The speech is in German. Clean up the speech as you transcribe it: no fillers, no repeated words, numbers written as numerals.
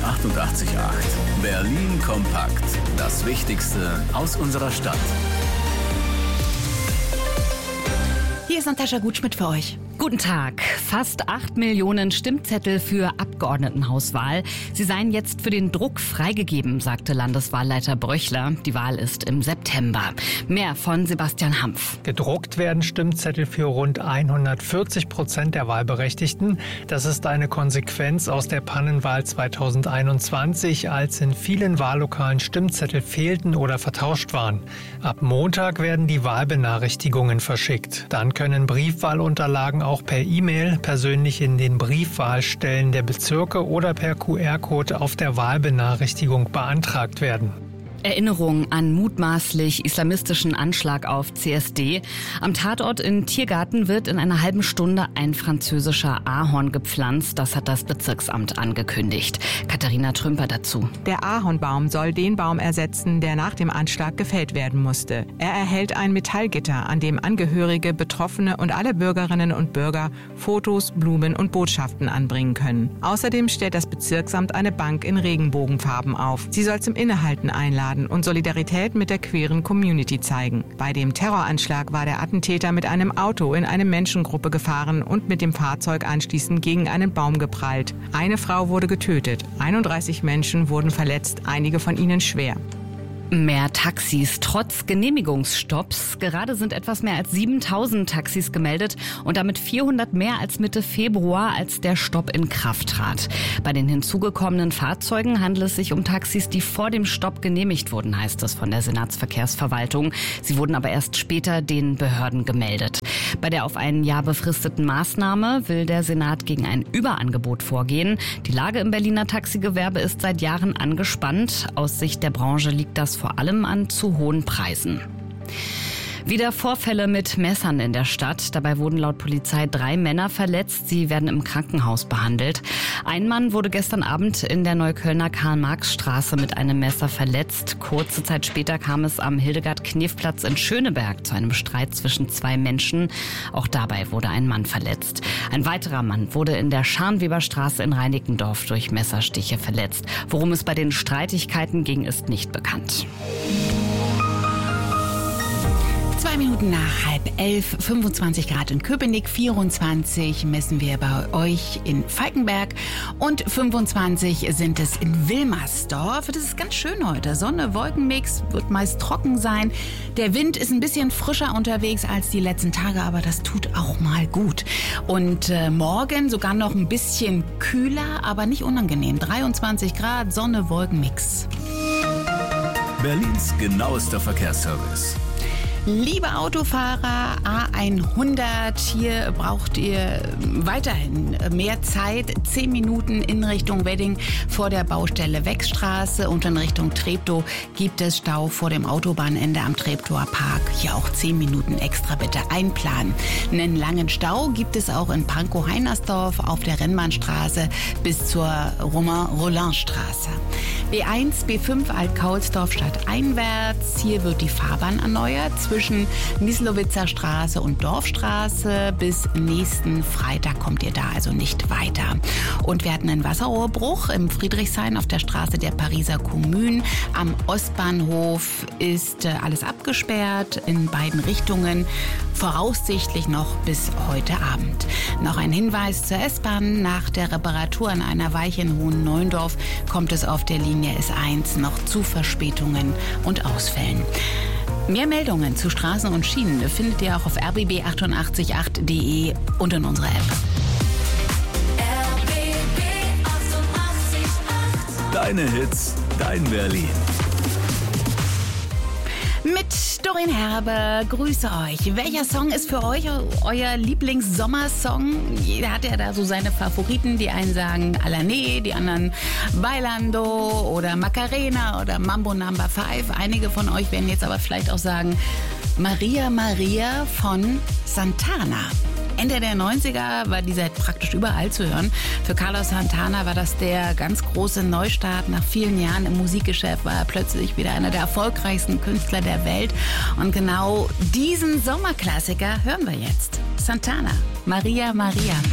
88,8. Berlin kompakt. Das Wichtigste aus unserer Stadt. Hier ist Natascha Gutschmidt für euch. Guten Tag. Fast 8 Millionen Stimmzettel für Abgeordnetenhauswahl. Sie seien jetzt für den Druck freigegeben, sagte Landeswahlleiter Bröchler. Die Wahl ist im September. Mehr von Sebastian Hampf. Gedruckt werden Stimmzettel für rund 140% der Wahlberechtigten. Das ist eine Konsequenz aus der Pannenwahl 2021, als in vielen Wahllokalen Stimmzettel fehlten oder vertauscht waren. Ab Montag werden die Wahlbenachrichtigungen verschickt. Dann können Briefwahlunterlagen auch per E-Mail persönlich in den Briefwahlstellen der Bezirke oder per QR-Code auf der Wahlbenachrichtigung beantragt werden. Erinnerung an mutmaßlich islamistischen Anschlag auf CSD. Am Tatort in Tiergarten wird in einer halben Stunde ein französischer Ahorn gepflanzt. Das hat das Bezirksamt angekündigt. Katharina Trümper dazu. Der Ahornbaum soll den Baum ersetzen, der nach dem Anschlag gefällt werden musste. Er erhält ein Metallgitter, an dem Angehörige, Betroffene und alle Bürgerinnen und Bürger Fotos, Blumen und Botschaften anbringen können. Außerdem stellt das Bezirksamt eine Bank in Regenbogenfarben auf. Sie soll zum Innehalten einladen und Solidarität mit der queeren Community zeigen. Bei dem Terroranschlag war der Attentäter mit einem Auto in eine Menschengruppe gefahren und mit dem Fahrzeug anschließend gegen einen Baum geprallt. Eine Frau wurde getötet, 31 Menschen wurden verletzt, einige von ihnen schwer. Mehr Taxis trotz Genehmigungsstopps. Gerade sind etwas mehr als 7000 Taxis gemeldet und damit 400 mehr als Mitte Februar, als der Stopp in Kraft trat. Bei den hinzugekommenen Fahrzeugen handelt es sich um Taxis, die vor dem Stopp genehmigt wurden, heißt es von der Senatsverkehrsverwaltung. Sie wurden aber erst später den Behörden gemeldet. Bei der auf ein Jahr befristeten Maßnahme will der Senat gegen ein Überangebot vorgehen. Die Lage im Berliner Taxigewerbe ist seit Jahren angespannt. Aus Sicht der Branche liegt das vor allem an zu hohen Preisen. Wieder Vorfälle mit Messern in der Stadt. Dabei wurden laut Polizei 3 Männer verletzt. Sie werden im Krankenhaus behandelt. Ein Mann wurde gestern Abend in der Neuköllner Karl-Marx-Straße mit einem Messer verletzt. Kurze Zeit später kam es am Hildegard-Knef-Platz in Schöneberg zu einem Streit zwischen 2 Menschen. Auch dabei wurde ein Mann verletzt. Ein weiterer Mann wurde in der Scharnweberstraße in Reinickendorf durch Messerstiche verletzt. Worum es bei den Streitigkeiten ging, ist nicht bekannt. 2 Minuten nach 10:30, 25 Grad in Köpenick, 24 messen wir bei euch in Falkenberg und 25 sind es in Wilmersdorf. Das ist ganz schön heute. Sonne, Wolkenmix, wird meist trocken sein. Der Wind ist ein bisschen frischer unterwegs als die letzten Tage, aber das tut auch mal gut. Und morgen sogar noch ein bisschen kühler, aber nicht unangenehm. 23 Grad, Sonne, Wolkenmix. Berlins genauester Verkehrsservice. Liebe Autofahrer, A100, hier braucht ihr weiterhin mehr Zeit. 10 Minuten in Richtung Wedding vor der Baustelle Wechstraße und in Richtung Treptow gibt es Stau vor dem Autobahnende am Treptower Park. Hier auch 10 Minuten extra bitte einplanen. Einen langen Stau gibt es auch in Pankow-Heinersdorf auf der Rennbahnstraße bis zur Romain-Rolland-Straße. B1, B5 Alt-Kaulsdorf stadteinwärts. Hier wird die Fahrbahn erneuert zwischen Nieslowitzer Straße und Dorfstraße. Bis nächsten Freitag kommt ihr da also nicht weiter. Und wir hatten einen Wasserrohrbruch im Friedrichshain auf der Straße der Pariser Kommune. Am Ostbahnhof ist alles abgesperrt in beiden Richtungen. Voraussichtlich noch bis heute Abend. Noch ein Hinweis zur S-Bahn. Nach der Reparatur an einer Weiche in Hohen-Neuendorf kommt es auf der Linie S1 noch zu Verspätungen und Ausfällen. Mehr Meldungen zu Straßen und Schienen findet ihr auch auf rbb888.de und in unserer App. RBB 88,8. Deine Hits, dein Berlin. Mit Doreen Herbe, grüße euch. Welcher Song ist für euch euer Lieblings-Sommersong? Jeder hat ja da so seine Favoriten. Die einen sagen Alané, die anderen Bailando oder Macarena oder Mambo Number 5. Einige von euch werden jetzt aber vielleicht auch sagen Maria Maria von Santana. Ende der 90er war dieser praktisch überall zu hören. Für Carlos Santana war das der ganz große Neustart. Nach vielen Jahren im Musikgeschäft war er plötzlich wieder einer der erfolgreichsten Künstler der Welt. Und genau diesen Sommerklassiker hören wir jetzt. Santana, Maria Maria.